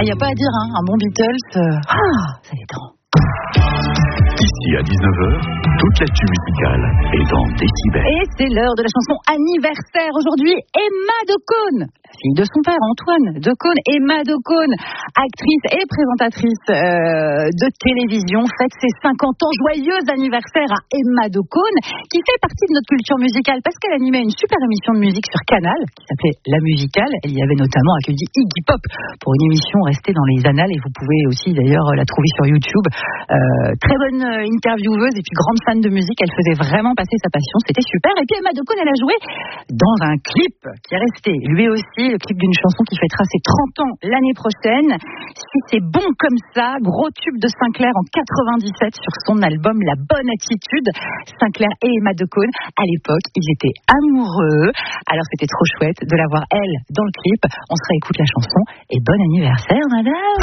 Ah, y a pas à dire, hein, un bon Beatles, ça détend. Ici à 19h, toute l'actu musicale est dans Décibel. Et c'est l'heure de la chanson anniversaire. Aujourd'hui, Emma Decaune, la fille de son père, Antoine Decaune. Emma Decaune, actrice et présentatrice de télévision, fête ses 50 ans. Joyeux anniversaire à Emma Decaune, qui fait partie de notre culture musicale parce qu'elle animait une super émission de musique sur Canal, qui s'appelait La Musicale. Elle y avait notamment accueilli Iggy Pop pour une émission restée dans les annales, et vous pouvez aussi d'ailleurs la trouver sur YouTube. Très bonne intervieweuse et puis grande fan de musique, elle faisait vraiment passer sa passion, c'était super. Et puis Emma Decaune, elle a joué dans un clip qui est resté lui aussi, le clip d'une chanson qui fêtera ses 30 ans l'année prochaine. Si c'est bon comme ça, gros tube de Sinclair en 97 sur son album La Bonne Attitude. Sinclair et Emma Decaune, à l'époque, ils étaient amoureux, alors c'était trop chouette de la voir elle dans le clip. On se réécoute la chanson et bon anniversaire madame.